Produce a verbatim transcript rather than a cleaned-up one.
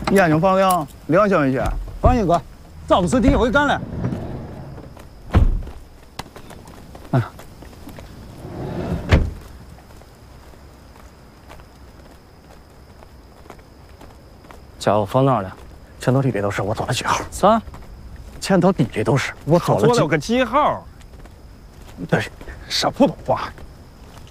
眼睛放亮，良心一些。 放心哥，找个事第一回干了。哎呀，家伙放哪儿了？前头里边都是我做的记号。啥？前头地里都是我做做了个记号。 对，说普通话。